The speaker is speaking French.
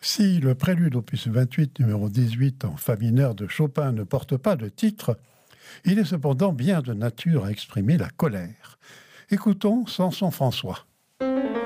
Si le prélude opus 28 numéro 18 en fa mineur de Chopin ne porte pas de titre, il est cependant bien de nature à exprimer la colère. Écoutons Samson François.